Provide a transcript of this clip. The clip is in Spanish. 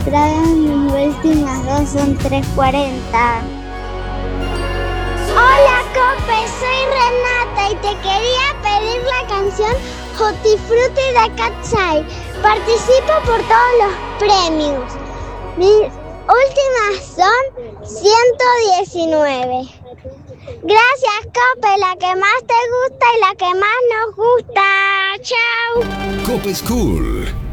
Mis últimas dos son 3:40. Hola, Cope, soy Renata y te quería pedir la canción Tutti Frutti de Katsai. Participo por todos los premios. Mis últimas son 119. Gracias, Cope, la que más te gusta y la que más nos gusta. Chao. Cope School.